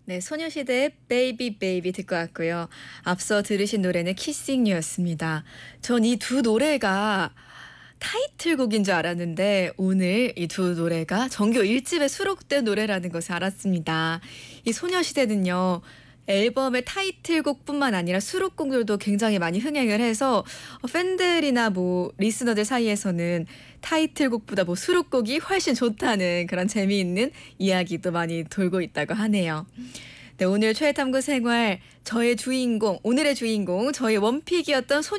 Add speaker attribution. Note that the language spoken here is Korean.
Speaker 1: 네, 소녀시대의 베이비 베이비 듣고 왔고요. 앞서 들으신 노래는 키싱 유였습니다. 전 이 두 노래가 타이틀곡인 줄 알았는데 오늘 이 두 노래가 정규 1집에 수록된 노래라는 것을 알았습니다. 이 소녀시대는요. 앨범의 타이틀곡뿐만 아니라 수록곡들도 굉장히 많이 흥행을 해서 팬들이나 뭐 리스너들 사이에서는 타이틀곡보다 뭐 수록곡이 훨씬 좋다는 그런 재미있는 이야기도 많이 돌고 있다고 하네요. 네, 오늘 최애탐구 생활 저의 주인공, 오늘의 주인공, 저의 원픽이었던